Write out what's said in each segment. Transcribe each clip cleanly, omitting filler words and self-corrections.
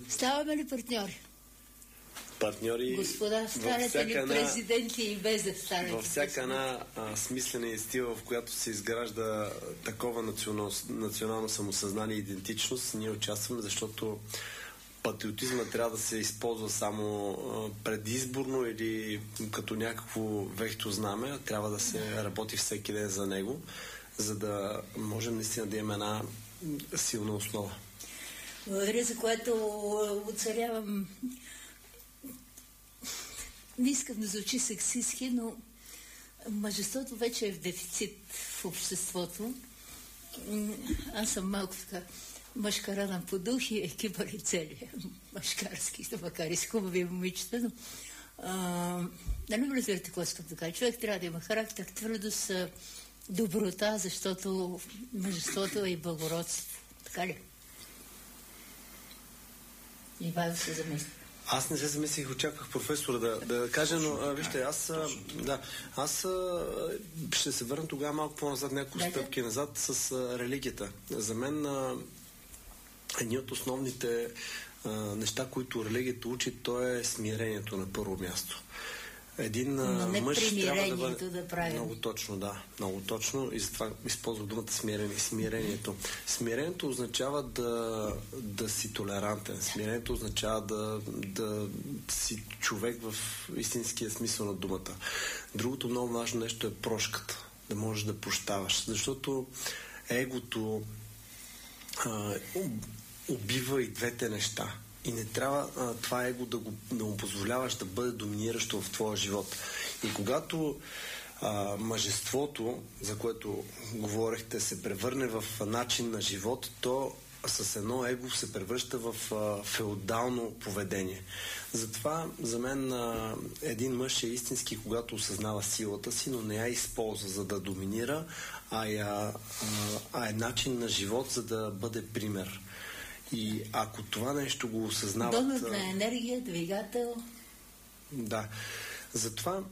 Ставаме ли партньори? Партньори. Господа, станете ли президенти и без да станете? Във всяка една смислена инститива, в която се изгражда такова национално самосъзнание и идентичност, ние участваме, защото патриотизма трябва да се използва само предизборно или като някакво вехто знаме, трябва да се работи всеки ден за него, за да можем наистина да имаме една силна основа. Благодаря, за което оцелявам. Не искам да звучи сексистски, но мъжеството вече е в дефицит в обществото. Аз съм малко така мъжкарадан по дух и екипа ли цели мъжкарски, макар и с хубави момичета, но нали ме разбирате какво искам да кажа? Човек трябва да има характер, твърдост, доброта, защото мъжеството е и благородство. Така ли? И Вайо се замисли. Аз не се замислих, очаквах професора да каже, но вижте, аз ще се върна тогава малко по-назад, няколко стъпки назад с религията. За мен едни от основните неща, които религията учи, то е смирението на първо място. Един мъж трябва да бъде... Много точно, да. Много точно. И затова използвам думата смирението. Смирението означава да си толерантен. Смирението означава да си човек в истинския смисъл на думата. Другото много важно нещо е прошката. Да можеш да прощаваш. Защото егото убива и двете неща. И не трябва това его да му позволяваш да бъде доминиращо в твоя живот. И когато мъжеството, за което говорехте, се превърне в начин на живот, то с едно его се превръща в феодално поведение. Затова за мен един мъж е истински, когато осъзнава силата си, но не я използва за да доминира, а е начин на живот, за да бъде пример. И ако това нещо го осъзнават... Донор на енергия, двигател... Да. Затова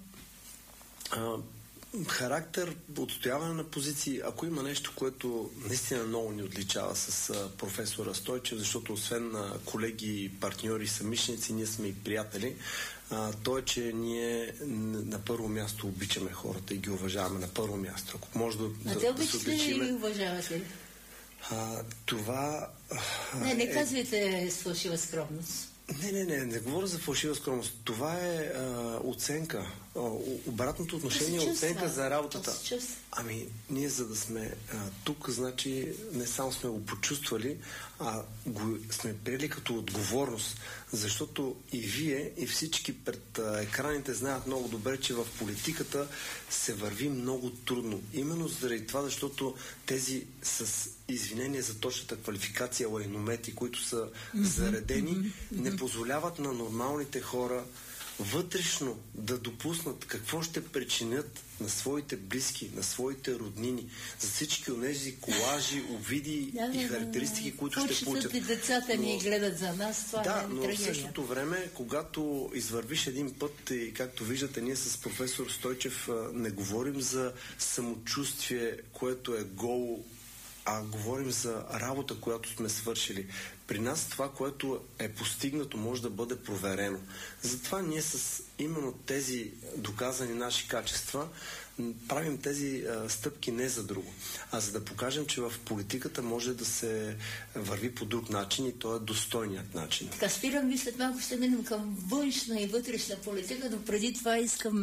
характер, отстояване на позиции, ако има нещо, което наистина много ни отличава с професора Стойчев, защото освен колеги и партньори, съмишленици, ние сме и приятели, то е, че ние на първо място обичаме хората и ги уважаваме на първо място. Ако може да се отличиме... и уважавате ли? Това... Не казвайте с фалшива скромност. Не говоря за фалшива скромност. Това е оценка. Обратното отношение е оценка за работата. Ами, ние за да сме тук, значи не само сме го почувствали, а го сме приели като отговорност. Защото и вие, и всички пред екраните знаят много добре, че в политиката се върви много трудно. Именно заради това, защото тези с извинения за точната квалификация лайномети, които са заредени, не позволяват на нормалните хора вътрешно да допуснат какво ще причинят на своите близки, на своите роднини, за всички онези колажи, обиди и характеристики, които ще получат. И децата ни гледат за нас, това да, но в същото време, когато извървиш един път и както виждате, ние с професор Стойчев не говорим за самочувствие, което е голо, а говорим за работа, която сме свършили. При нас това, което е постигнато, може да бъде проверено. Затова ние с именно тези доказани наши качества правим тези стъпки не за друго, а за да покажем, че в политиката може да се върви по друг начин и то е достойният начин. Така, спирам ви, след малко ще минем към външна и вътрешна политика, но преди това искам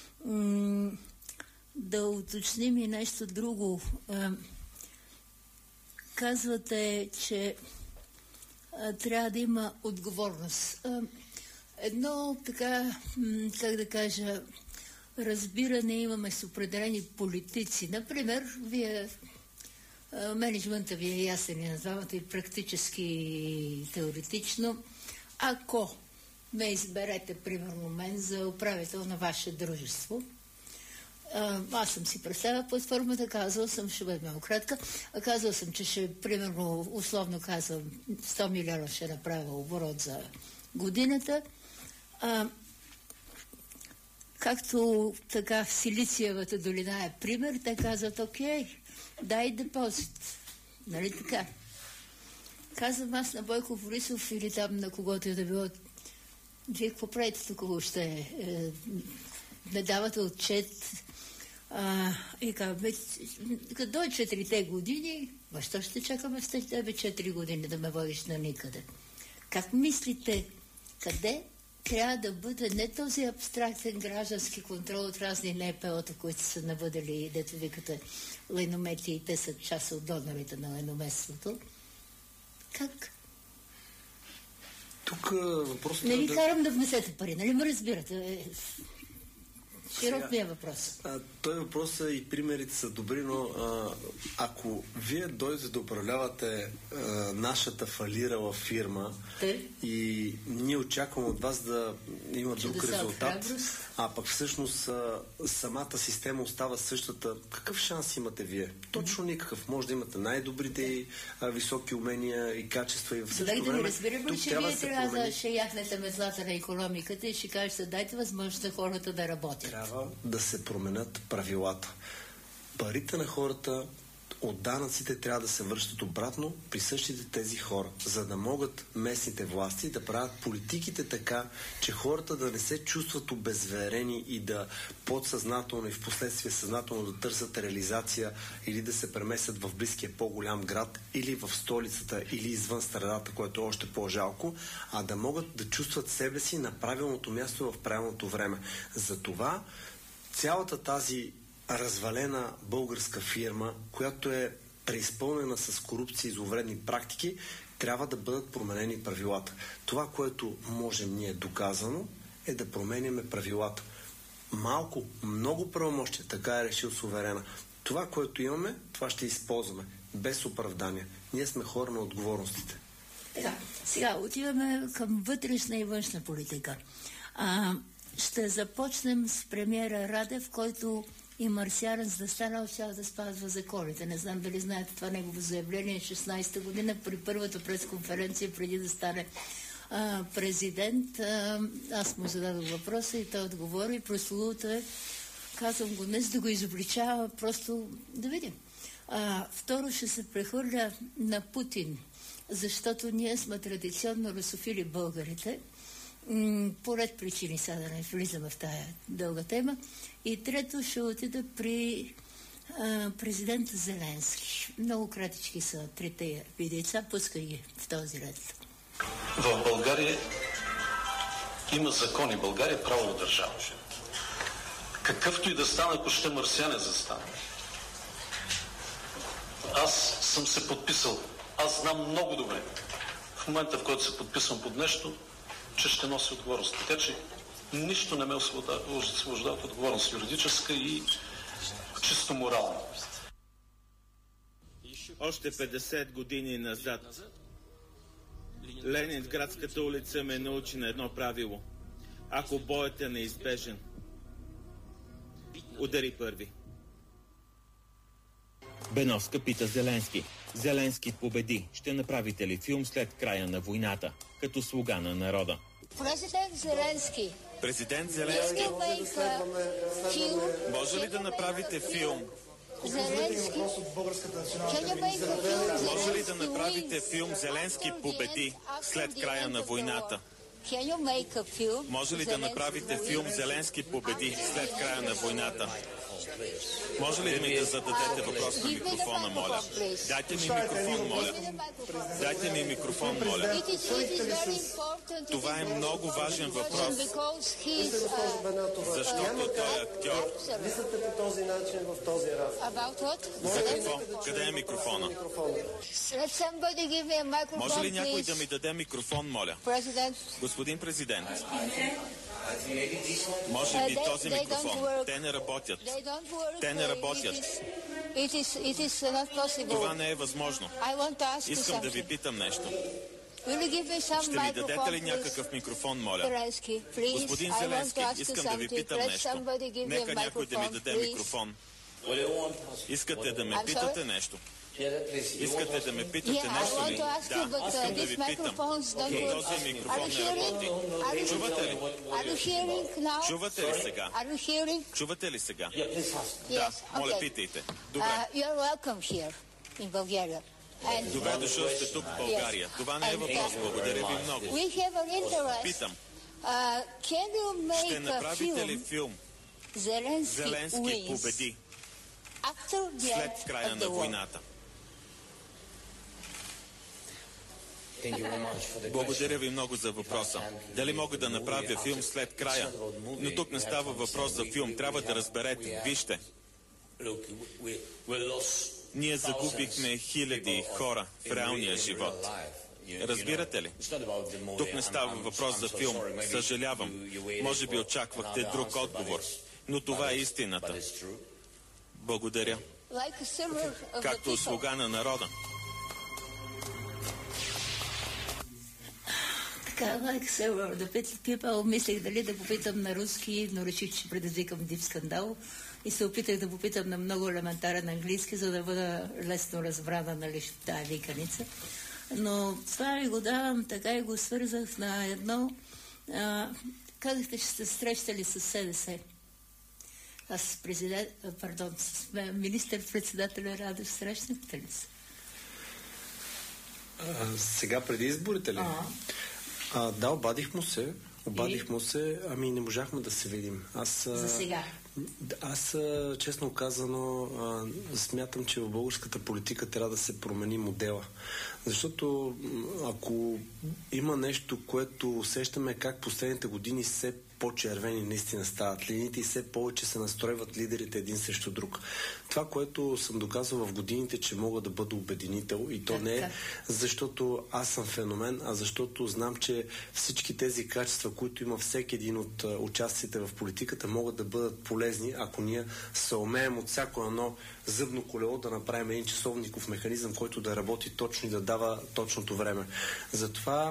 да уточним и нещо друго. Казвате, че трябва да има отговорност. Едно така, как да кажа, разбиране имаме с определени политици. Например, вие, менеджмента ви е ясен и на двамата и практически и теоретично. Ако ме изберете, примерно мен, за управител на ваше дружество, аз съм си представила платформата, казала съм, ще бъде много кратка, казала съм, че ще, примерно, условно казвам, 100 милиона ще направя оборот за годината. Както така в Силициевата долина е пример, те казват, окей, дай депозит. Нали така? Казвам аз на Бойко Борисов или там на когото е да било, вие какво правите тук въобще? Не давате отчет. И казваме, като дойде 4-те години, защо ще чакаме с тебе 4 години да ме водиш на никъде? Как мислите, къде трябва да бъде не този абстрактен граждански контрол от разни НПО-та, които са навъдали, дето викате леномети и те са част от донорите на ленометството? Как? Тук въпросът не ви карам да внесете пари, нали ме разбирате? Широк ми е въпрос. Той въпрос и примерите са добри, но ако вие дойдете да управлявате нашата фалирала фирма и ние очакваме от вас да има друг резултат, а пък всъщност самата система остава същата, какъв шанс имате вие? Точно никакъв. Може да имате най-добрите и високи умения и качества и в същото време. Да не разбираме, че вие трябва да ще яхнете метлата на икономиката и ще кажете, дайте възможност на хората да работят. Трябва да се променят правилата. Парите на хората от данъците трябва да се връщат обратно при същите тези хора, за да могат местните власти да правят политиките така, че хората да не се чувстват обезверени и да подсъзнателно и в последствие съзнателно да търсят реализация или да се преместят в близкия по-голям град или в столицата или извън страдата, което е още по-жалко, а да могат да чувстват себе си на правилното място в правилното време. Затова цялата тази развалена българска фирма, която е преизпълнена с корупция и зловредни практики, трябва да бъдат променени правилата. Това, което можем ние доказано, е да променяме правилата. Малко, много правомощия, така е решил суверена. Това, което имаме, това ще използваме. Без оправдания. Ние сме хора на отговорностите. Сега отиваме към вътрешна и външна политика. Ще започнем с премиера Радев, който и марсианец да стана щял да спазва законите. Не знам дали знаете това негово заявление 16-та година при първата пресконференция преди да стане президент. Аз му зададох въпроса и той отговори. Прословуто е, казвам го днес да го изобличава, просто да видим. Второ, ще се прехвърля на Путин, защото ние сме традиционно русофили българите. По ред причини, сега да не влизаме в тая дълга тема. И трето, ще отида при президента Зеленски. Много кратички са трите видеца, пускай ги в този ред. В България има закони. България е правова държава. Какъвто и да стане, ако ще марсианец да стане. Аз съм се подписал. Аз знам много добре. В момента, в който се подписвам под нещо, че ще носи отговорност. Така че нищо не ме освобождава от отговорност юридическа и чисто морална. Още 50 години назад Ленинградската улица ме научи на едно правило. Ако боят е неизбежен, удари първи. Беновска пита Зеленски. Зеленски победи. Ще направите ли филм след края на войната, като слуга на народа? Президент Зеленски. Президент Зеленски. Може ли да направите филм? Зеленски. Може ли да направите филм Зеленски победи след края на войната? Може ли да направите филм Зеленски победи след края на войната? Може ли ми да зададете въпрос на микрофона, моля? Дайте ми микрофон, моля. Дайте ми микрофон, моля. Това е много важен въпрос. Защото той е актьор. Мислите по този начин в този разговор. За какво? Къде е микрофона? Може ли някой да ми даде микрофон, моля? Господин президент. Може би този микрофон. Те не работят. Те не работят. Това не е възможно. Искам да ви питам нещо. Ще ми дадете ли някакъв микрофон, моля? Господин Зеленски, искам да ви питам нещо. Нека някой да ми даде микрофон. Искате да ме питате нещо? Искате да ме питате нещо ли? Да, искам да ви питам. Този микрофон не работи. Чувате ли? Чувате ли сега? Чувате ли сега? Да, моля, питайте. Добре. Добре дошъл сте тук в България. Това не е въпрос. Благодаря ви много. Питам. Ще направите ли филм Зеленски победи след края на войната? Благодаря ви много за въпроса. Дали мога да направя филм след края? Но тук не става въпрос за филм. Трябва да разберете. Вижте. Ние загубихме хиляди хора в реалния живот. Разбирате ли? Тук не става въпрос за филм. Съжалявам. Може би очаквахте друг отговор. Но това е истината. Благодаря. Както слуга на народа. Така, like several the people, мислех дали да попитам на руски, но реших, че предизвикам див скандал и се опитах да попитам на много елементарен английски, за да бъда лесно разбрана, нали, в тази виканица. Но това ви го давам, така и го свързах на едно. Казахте, че сте срещали с СДС. Аз с с министър-председателя Радев срещнахте ли се? Сега преди изборите ли? Да, обадих му се, ами не можахме да се видим. За сега? Аз, честно казано, смятам, че в българската политика трябва да се промени модела. Защото ако има нещо, което усещаме как последните години все по-червени наистина стават линиите и все повече се настройват лидерите един срещу друг. Това, което съм доказал в годините, че мога да бъда обединител, и то не е защото аз съм феномен, а защото знам, че всички тези качества, които има всеки един от участниците в политиката, могат да бъдат полезни, ако ние съумеем от всяко едно зъбно колело да направим един часовников механизъм, който да работи точно и да дава точното време. Затова,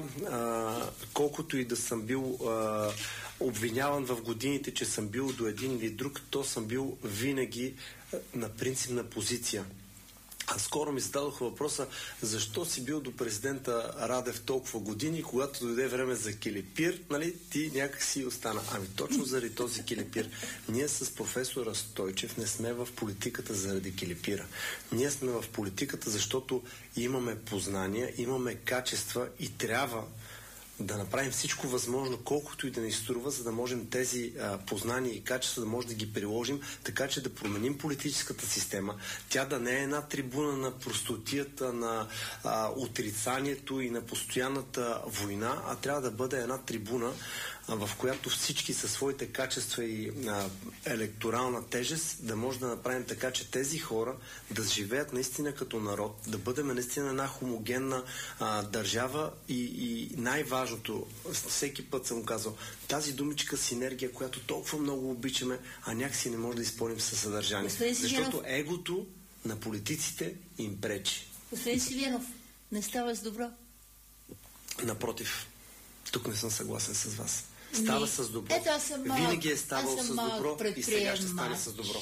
колкото и да съм бил обвиняван в годините, че съм бил до един или друг, то съм бил винаги на принципна позиция. А скоро ми зададох въпроса, защо си бил до президента Радев толкова години, когато дойде време за килипир, нали, ти някак си остана. Ами точно заради този килипир. Ние с професора Стойчев не сме в политиката заради килипира. Ние сме в политиката, защото имаме познания, имаме качества и трябва да направим всичко възможно, колкото и да ни струва, за да можем тези познания и качества да може да ги приложим, така че да променим политическата система. Тя да не е една трибуна на простотията, на отрицанието и на постоянната война, а трябва да бъде една трибуна, в която всички със своите качества и електорална тежест да може да направим така, че тези хора да живеят наистина като народ, да бъдем наистина една хомогенна държава и най-важното, всеки път съм казал, тази думичка синергия, която толкова много обичаме, а някакси не може да изпълним със съдържание. Защото егото на политиците им пречи. Господин Сивенов, не става с добро? Напротив, тук не съм съгласен с вас. Става с добро. Винаги е ставал с добро и сега ще стане с добро.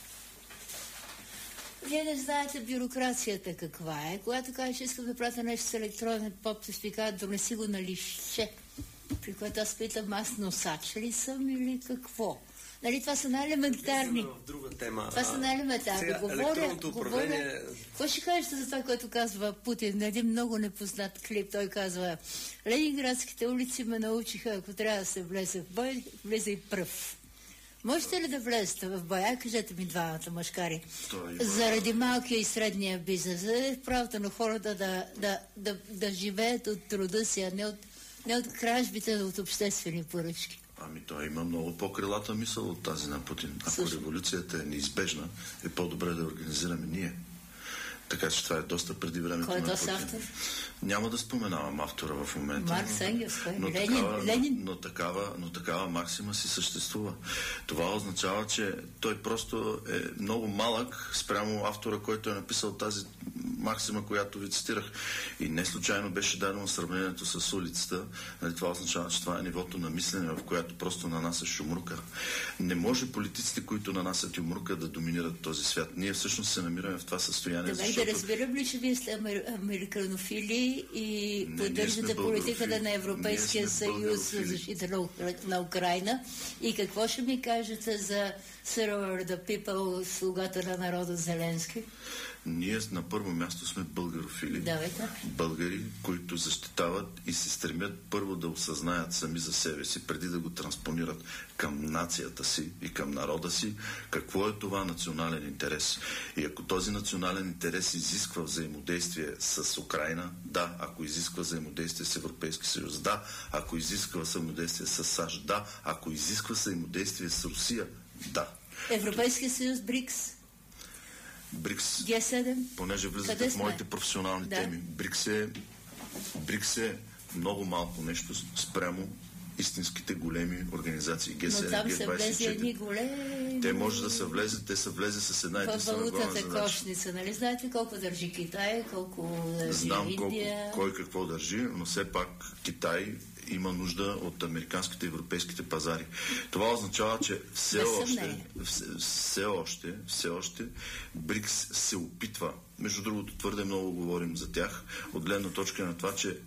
Вие не знаете бюрокрацията каква е. Когато кажеш, че искам да пратя нещо с електронен подпис, ви казват, донеси го на листче. При което аз питам, аз носач ли съм или какво? Нали, това са най-елементарни. В друга тема. Това са най-елементарни. Говоря. Какво ще кажете за това, което казва Путин? На един много непознат клип. Той казва, ленинградските улици ме научиха, ако трябва да се влезе в бой, влезе и пръв. Можете ли да влезете в боя? Кажете ми двамата мъжкари. Заради малкия и средния бизнес, за правото на хората да живеят от труда си, а не от кражбите, от обществени поръчки. Ами той има много по-крилата мисъл от тази на Путин. Ако революцията е неизбежна, е по-добре да организираме ние. Така че това е доста преди времето на Путин. Автор? Няма да споменавам автора в момента. Маркс Енгелс, Ленин. Но такава максима си съществува. Това означава, че той просто е много малък спрямо автора, който е написал тази максима, която ви цитирах. И не случайно беше дадено сравнението с улицата. Това означава, че това е нивото на мислене, в което просто нанасяш юмрука. Не може политиците, които нанасят юмрука, да доминират този свят. Ние всъщност се намираме в това състояние. Да разбирам ли, че вие сте американофили и поддържате политиката на Европейския съюз за защита на Украйна? И какво ще ми кажете за Server the People, слугата на народа Зеленски? Ние на първо място сме българофили. Давайте. Българи, които защитават и се стремят първо да осъзнаят сами за себе си, преди да го транспонират към нацията си и към народа си, какво е това национален интерес. И ако този национален интерес изисква взаимодействие с Украйна, да. Ако изисква взаимодействие с Европейски съюз, да. Ако изисква взаимодействие с САЩ, да. Ако изисква взаимодействие с Русия, да. Европейския съюз, БРИКС, Г7, понеже влизате в моите професионални теми. БРИКС е много малко нещо спрямо истинските големи организации. Г7, но там се влезе едни големи... Те може да се влезе, те са влезе с една единствена главна задача. Във валутата кошница, нали знаете колко държи Китай, колко държи Знам Индия? Кой какво държи, но все пак Китай има нужда от американските и европейските пазари. Това означава, че все още БРИКС се опитва. Между другото, твърде много говорим за тях, от гледна точка на това, че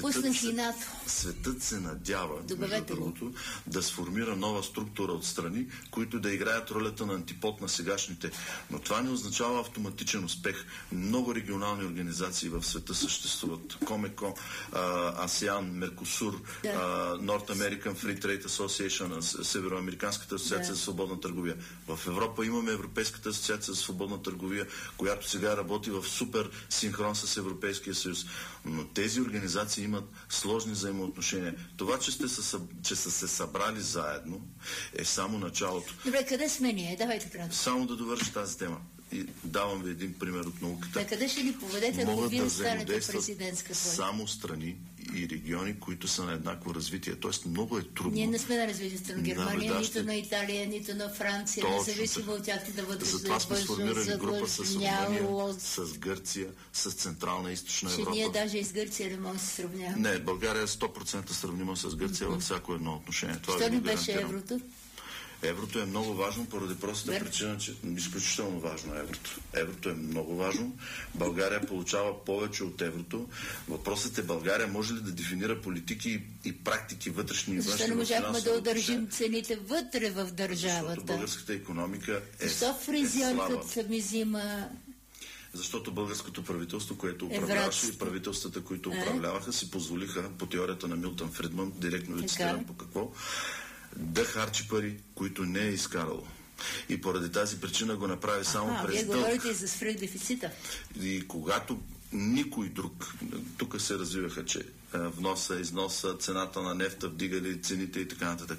светът се надява, между другото, да сформира нова структура от страни, които да играят ролята на антипод на сегашните. Но това не означава автоматичен успех. Много регионални организации в света съществуват. Комеко, АСЕАН, Меркосур, North American Free Trade Association, Североамериканската асоциация за свободна търговия. В Европа имаме Европейската асоциация за свободна търговия, която сега работи в супер синхрон с Европейския съюз. Но тези организации имат сложни взаимоотношения. Това, че са се събрали заедно, е само началото. Добре, къде сме ние? Давайте кратко. Само да довърши тази тема. И давам ви един пример от науката. Къде ще ни поведете, ако вие станете президентска воля? Само страни и региони, които са на еднакво развитие. Тоест много е трудно. Ние не сме на развитието на Германия, нито на Италия, нито на Франция, независимо от тяхната вътрешна. Затова сме сформирали група с Румъния, с Гърция, с Централна и Източна Европа. Ние даже и с Гърция не можем да се сравняваме. Не, България е 100% сравнима с Гърция във всяко едно отношение. Що не беше еврото? Еврото е много важно поради простата причина, че изключително важно е еврото. Еврото е много важно. България получава повече от еврото. Въпросът е България може ли да дефинира политики и практики вътрешни и външни. Защо не можахме да удържим цените вътре в държавата? Защото българската икономика е слаба. Защо фризьорката ми взима... Защото българското правителство, което управляваше и правителствата, които управляваха, си позволиха, по теорията на Милтън Фридман, директно ви цитирам по какво, да харчи пари, които не е изкарало. И поради тази причина го направи само през дълг. Вие говорите и за свръхдефицита. И когато никой друг, тук се развиваха, че вноса, износа, цената на нефта вдигали цените и така нататък.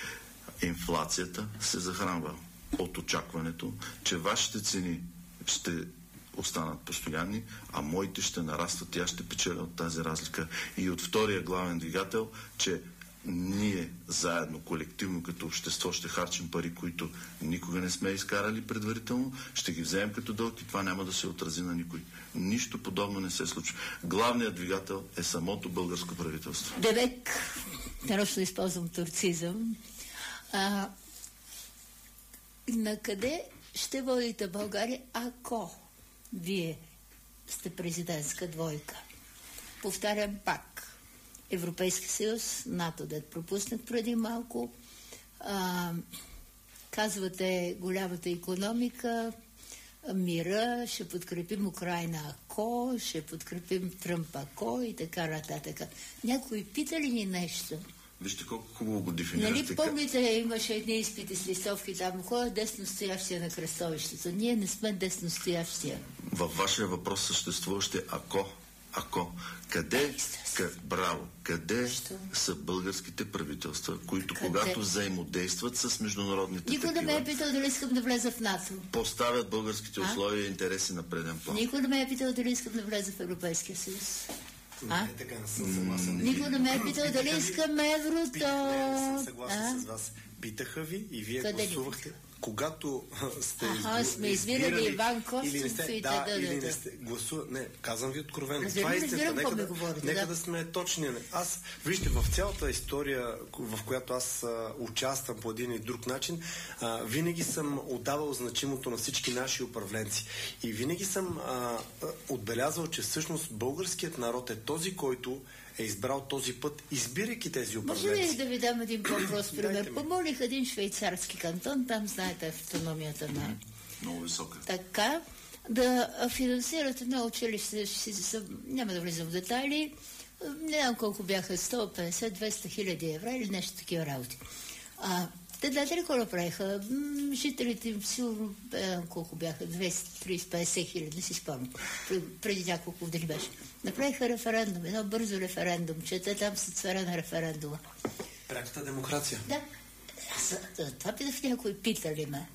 Инфлацията се захранва от очакването, че вашите цени ще останат постоянни, а моите ще нарастват и аз ще печеля от тази разлика. И от втория главен двигател, че ние заедно, колективно като общество ще харчим пари, които никога не сме изкарали предварително, ще ги вземем като дълг и това няма да се отрази на никой. Нищо подобно не се случва. Главният двигател е самото българско правителство. Девек, нарочно използвам турцизъм. На къде ще водите България, ако вие сте президентска двойка? Повтарям пак. Европейски съюз, НАТО, да пропуснах преди малко. Казвате голямата икономика, мира, ще подкрепим Украйна ако, ще подкрепим Тръмп ако и така нататък. Някой пита ли ни нещо? Вижте колко хубаво го дефинирахте. Нали помните, имаше едни изпити с листовки там, кой е десностоящия на кръстовището? Ние не сме десностоящия. Във вашия въпрос съществуващи ако. Къде са българските правителства, които когато взаимодействат с международните Никой не ме е питал дали искам да влеза в НАТО. Поставят българските условия и интереси на преден план. Никой не ме е питал дали искам да влеза в Европейския съюз. Така не съм съгласен. Никой не ме е питал дали искам еврото. Не съм съгласен с вас. Питаха ви и вие гласувахте. Когато сме избирали Иван Костов и или не сте гласували. Не, казвам ви откровено. Това е истината. Нека да сме точни. Аз, вижте, в цялата история, в която аз участвам по един или друг начин, винаги съм отдавал значимото на всички наши управленци. И винаги съм отбелязал, че всъщност българският народ е този, който е избрал този път, избирайки тези управленци. Може ли да ви дам един по-прост пример? Помолих един швейцарски кантон, там знаете автономията на... Много висока. Така, да финансират едно училище, няма да влизам в детайли, не знам колко бяха, 150-200 хиляди евро или нещо такива работи. Те знаете ли какво направиха? Жителите им сигурно, колко бяха, 230-50 хиляди, не си спомням, преди няколко години беше. Направиха референдум, едно бързо референдум, че те там са царя на референдума. Пряката демокрация. Да. Това питах някой, питали ме.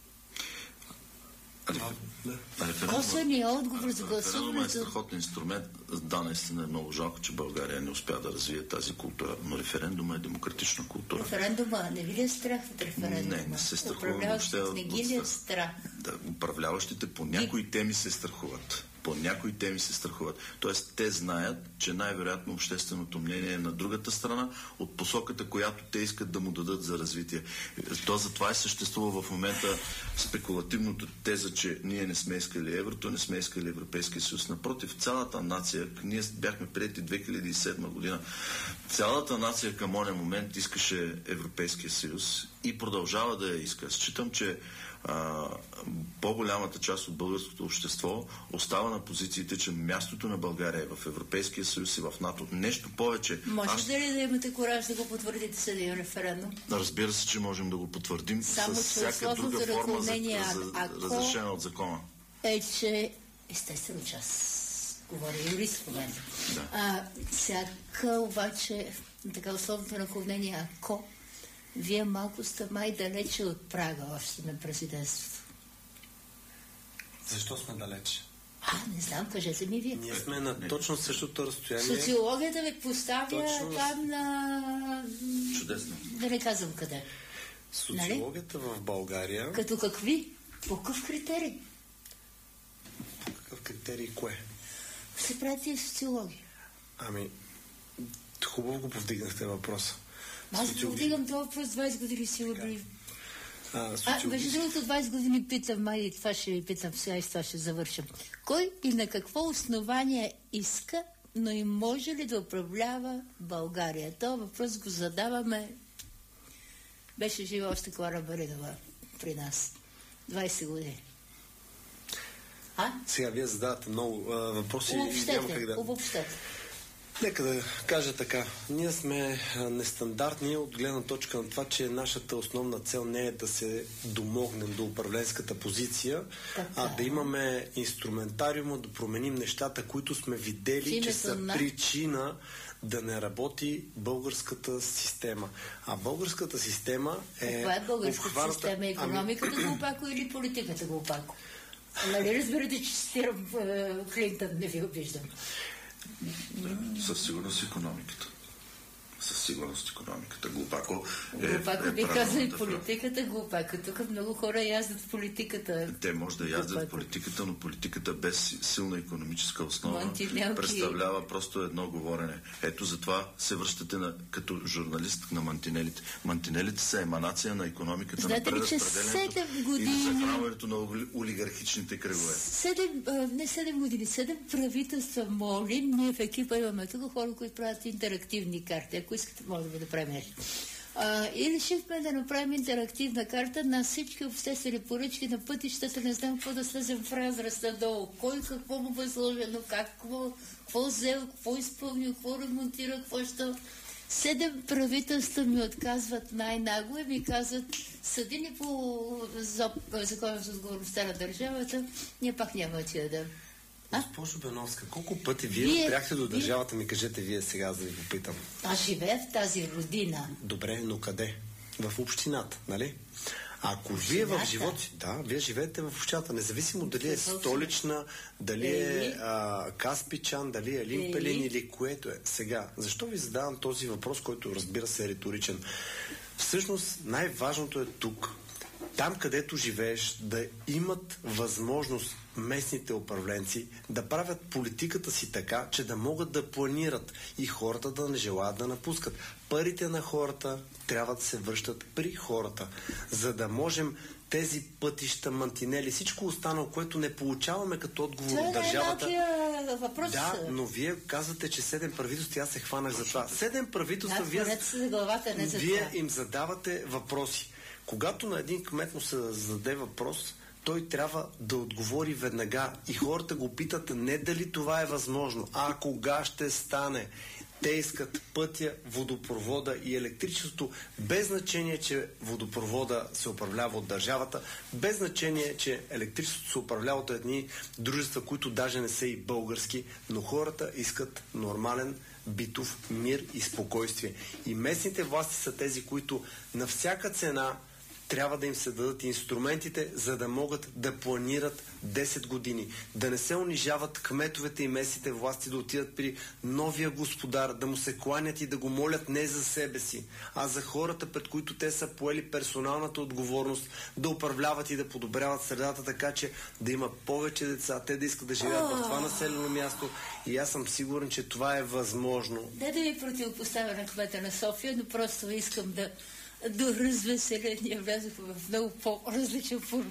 Косвения отговор за гласуването. Референдумът е страхотен инструмент. Да, наистина е много жалко, че България не успя да развие тази култура, но референдума е демократична култура. Референдума, не ви ли е страх от референдума? Не се страхува. Управляващите не ги ли е страх? Да, управляващите по някои теми се страхуват. По някои теми се страхуват. Тоест, те знаят, че най-вероятно общественото мнение е на другата страна от посоката, която те искат да му дадат за развитие. То затова съществува в момента спекулативното теза, че ние не сме искали еврото, не сме искали Европейския съюз. Напротив, цялата нация, ние бяхме преди 2007 година, цялата нация към оня момент искаше Европейския съюз и продължава да я иска. Считам, че по-голямата част от българското общество остава на позициите, че мястото на България е в Европейския съюз и в НАТО. Нещо повече. Може ли да имате кораж да го потвърдите с един референдум? Разбира се, че можем да го потвърдим с всяка друга форма разрешена от закона. Че естествено част говоря юрист в момента. Да. Всяка обаче така условното наклонение, ако вие малко сте май далече от прага още на президентството. Защо сме далече? Не знам, кажете ми вие. Ние сме на точно същото разстояние. Социологията ви поставя там на... Чудесно. Да не казвам къде. Социологията в България... Като какви? По какъв критерий? По какъв критерий кое? Се прави тия социология. Хубаво го повдигнахте въпроса. Аз повдигам това въпрос 20 години сигурно. Между другото 20 години питам, и това ще ви питам сега и с това ще завършим. Кой и на какво основание иска, но и може ли да управлява България? Това въпрос го задаваме. Беше жива още Клара Баринова при нас. 20 години. Сега вие задавате много въпроси. Обобщете. Нека да кажа така. Ние сме нестандартни от гледна точка на това, че нашата основна цел не е да се домогнем до управленската позиция, а да имаме инструментариума, да променим нещата, които сме видели, че са причина да не работи българската система. А българската система е... Каква е българската система? Економиката глупако или политиката глупако? Нали разбирате, че цитирам Клинтън, не ви обиждам. Със сигурност икономиката. Със сигурност икономиката. Глупако би казал и политиката глупако. Тук много хора яздат в политиката. Те може да яздат в политиката, но политиката без силна икономическа основа представлява просто едно говорене. Ето затова се връщате като журналист на мантинелите. Мантинелите са еманация на икономиката, на преразпределението и на захранването на олигархичните кръгове. 7 правителства молим. Ние в екипа имаме тук хора, които правят интерактивни карти. Ако искате, може да го направим. И решихме да направим интерактивна карта на всички обществени поръчки на пътищата. Не знам какво да слезем в разраз надолу. Кой какво му възложено, какво взел, какво изпълнил, какво ремонтира, какво ще... 7 правителства ми отказват най-нагло и ми казват, съди ни по закона за отговорността на държавата, ние пак няма да ти дадем. Госпожо Беновска, колко пъти вие пряхте до държавата, ми кажете вие сега, за да ви попитам. Аз живея в тази родина. Добре, но къде? В общината, нали? Ако вие в живота си... Да, вие живеете в общината, независимо дали е Столична, дали е Каспичан, дали е Елин Пелин или което е. Сега, защо ви задавам този въпрос, който разбира се е риторичен? Всъщност, най-важното е тук, там където живееш, да имат възможност местните управленци да правят политиката си така, че да могат да планират и хората да не желаят да напускат. Парите на хората трябва да се връщат при хората, за да можем тези пътища, мантинели, всичко останало, което не получаваме като отговор от държавата. Въпрос. Да, но вие казвате, че 7 правителства, аз се хванах за това. 7 правителства, вие им задавате въпроси. Когато на един кмет му се зададе въпрос, той трябва да отговори веднага. И хората го питат не дали това е възможно, а кога ще стане. Те искат пътя, водопровода и електричеството, без значение, че водопровода се управлява от държавата, без значение, че електричеството се управлява от едни дружества, които даже не са и български, но хората искат нормален битов мир и спокойствие. И местните власти са тези, които на всяка цена трябва да им се дадат инструментите, за да могат да планират 10 години. Да не се унижават кметовете и местните власти, да отидат при новия господар, да му се кланят и да го молят не за себе си, а за хората, пред които те са поели персоналната отговорност да управляват и да подобряват средата, така че да има повече деца, те да искат да живеят в това населено място. И аз съм сигурен, че това е възможно. Не да ви противопоставя на кмета на София, но просто искам да до развеселение влязох в много по-различен формат.